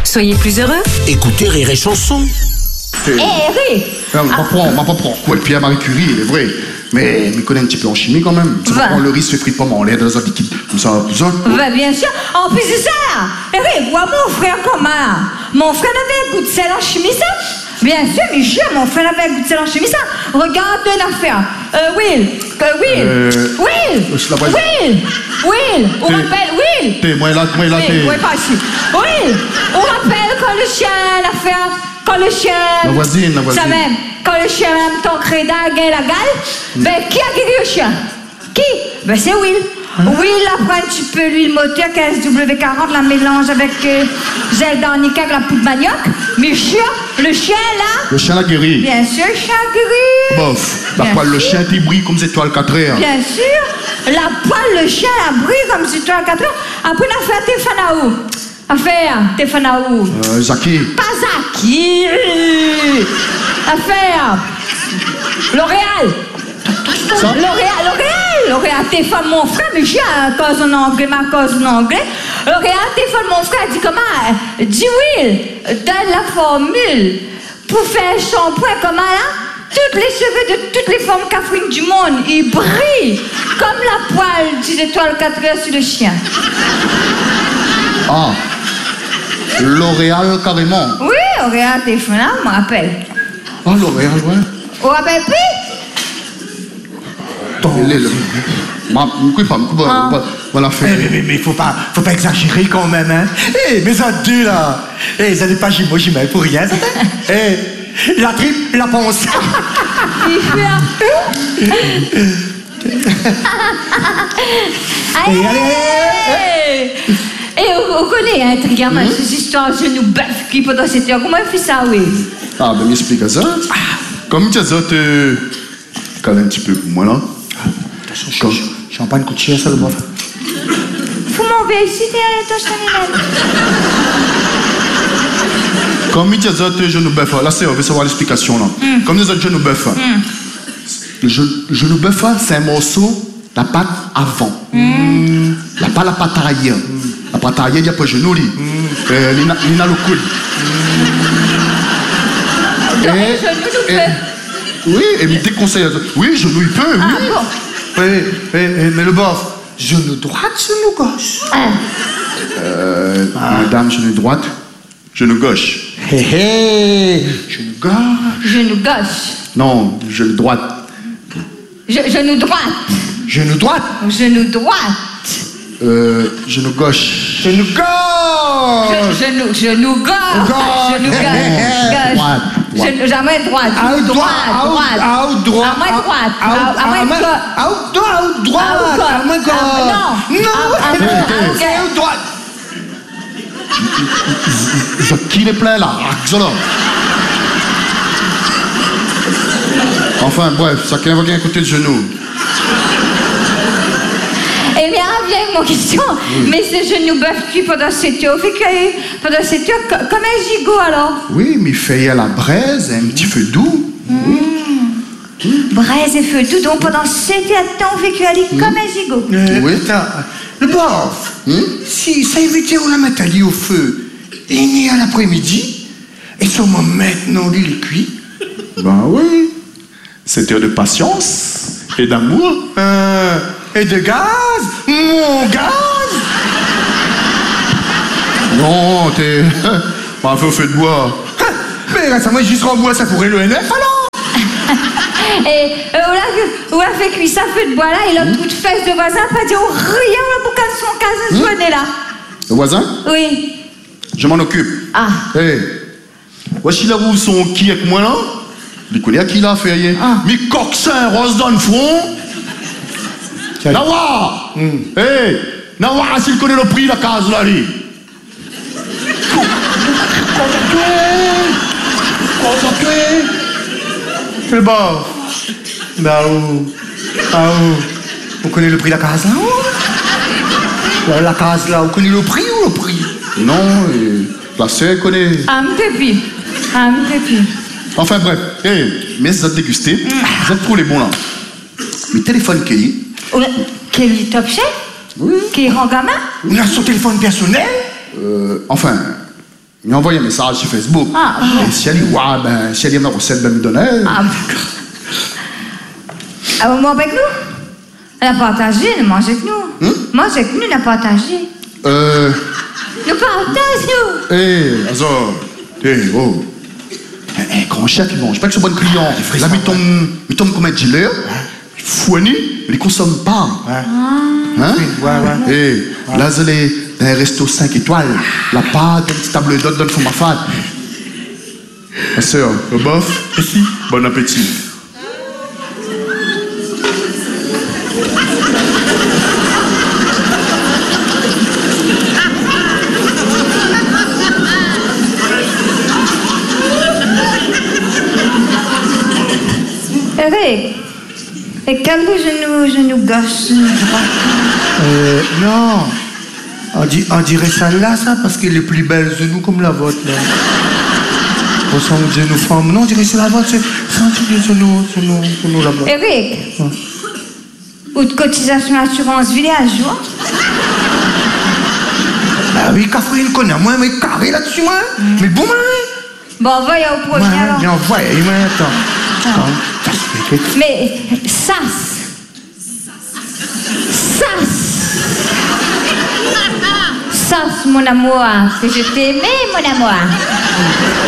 Soyez plus heureux. Écoutez Rire et Chanson. Rire. Ma pas prendre quoi, Pierre Marie Curie, il est vrai. Mais il connaît un petit peu en chimie quand même. Ça va prendre le risque de frites pommes en l'air dans un liquide comme ça, plus un. Bah, bien sûr. En plus de ça, Rire, vois mon frère comment. Mon frère avait un goût de sel en chimie, ça. Bien sûr, Michel, mon frère avait un goût de sel en chimie, ça. Regarde une affaire. Will. On rappelle Will. Moi là, Oui, pas ici. Will. On rappelle quand le chien, l'affaire. Quand le chien. La voisine. Ça même. Quand le chien aime ton crédit, gagne la gale. Ben, qui a guéri le chien? Qui? Ben, c'est Will. Will, après, tu peux l'huile moteur 15W40, la mélange avec gel d'arnica avec la poudre manioc. Mais le chien là. Le chien l'a guéri. Bien sûr, le chien a guéri. Bof. La poêle, le chien t'ébrit comme des étoiles 4 heures. Bien sûr. La poêle, le chien a brillé comme des étoiles 4 heures. Après, on a fait Tefanaou. Affaire, Tefanaou. Zaki. Pas Zaki. Affaire. L'Oréal. Ça? L'Oréal, téléphone mon frère, mais j'ai un cause en anglais, ma cause en anglais. L'Oréal, téléphone mon frère, dit comment? Dis Will, donne la formule pour faire un shampoing comment là? Tous les cheveux de toutes les formes cafrines du monde, ils brillent comme la poêle des étoiles 4 heures sur le chien. Ah. L'Oréal carrément. Oui, L'Oréal, téléphone là, on me rappelle. Ah, L'Oréal, ouais. On rappelle plus? Voilà fait. Mais faut pas exagérer quand même, hein. Mais ça deux là. Ça n'est pas Jimmy pour rien, ça. La triple, la ponce. Allez. Et on connaît un truc, hein, ces histoires de genou bœuf qui pendant cette heure. Comment il fait ça, oui? Ah, ben m'explique ça. Comme tu as dit, calme un petit peu pour moi là. Champagne coûte cher, ça le bof. Faut m'enlever ici, t'es à l'étage, Comme tu as dit, genou bœuf, là c'est, on veut savoir l'explication là. Comme nous autres genou bœuf. Le genou bœuf, c'est un morceau, la pâte avant. Pas la pâte arrière. La pâte arrière, il n'y a pas de genou, il n'a le coude. Oui, et me déconseille. Oui, genou, il peut, oui. Bon. Mais le bof, Genou droite, genou gauche. Madame, genou droite, genou gauche. Genou gauche. Genou gauche. Non, genou droite. Genou droite. Genou droite. Genou droite. Genou gauche. Genou gauche. Genou gauche. Genou gauche. Droite. Jamais droite. Out droite. Out droite. À moins droite. À moins droite. Out droite. À moins gauche. Non. Droite. Qui est plein là? Enfin, bref, ça qui invoque un côté de genou. Eh bien, viens avec mon question. Mais ce genou bœuf qui pendant cette heure, comme un gigot alors? Oui, mais il fait à la braise, un petit feu doux. Braise et feu doux, donc pendant 7 heures, on vécu à l'île comme un gigot. Oui. Le bof. Si ça évitait on la mettre au feu, il est né à l'après-midi, et sûrement maintenant il est cuit. Ben oui. 7 heures de patience et d'amour. Et de gaz. Mon gaz. Non, t'es. Pas un feu au feu de bois. Mais récemment, juste en bois, ça pourrait le NF alors. Et on a fait cuire ça feu de bois là, et l'autre coup de fesse de voisin, pas dire rien là pour qu'elle son cas sonner là. Le voisin? Oui. Je m'en occupe. Ah. Hey. Voici là où sont qui avec moi là? Il connaît à qui l'a fait hier. Mais coxin rose dans le front. Nawa! Hey! Nawa, s'il connaît le prix de la case là, lui. C'est bon. Bah où? Vous connaissez le prix de la case là? La case là, vous connaissez le prix ou le prix? Non, la sœur connaît. Un peu plus. Enfin bref, mais ça dégusté, vous êtes trop les bons là. Mais téléphone qui Quel top chef? Oui. Qui rend gamin? On a son téléphone personnel? Enfin, Il m'a envoyé un message sur Facebook. Ah, et si elle dit, ouais, ben, si elle aime la recette, ben, me donner. Ah, d'accord. Ah, vous mangez avec nous? Elle a partagé, elle mange avec nous. Mange avec nous, elle a partagé. Nous partageons. Azor. Oh. Un grand chef, il mange pas que ce bon client. Là, il tombe comme un dealer. Fouani, il ne consomme pas. Hein? Là, je l'ai dans un resto 5 étoiles. La pâte, une petite table d'hôte, donne pour ma femme. Ma soeur, le bof, ici, bon appétit. Eric, et quel genou gauche, droit? Non. On dirait celle-là, ça, parce qu'elle est plus belle genou comme la vôtre, là. On sent le genou femme. Non, on dirait que c'est la vôtre, c'est le genou là-bas. Eric, ou de cotisation assurance villageois? Ah oui, Catherine connaît moi, mais carré là-dessus, moi. Mais bon, moi. Bon, on va y aller au prochain, alors. Viens, on va y aller, attends. Mais Sas, mon amour, que je t'aimais, mon amour.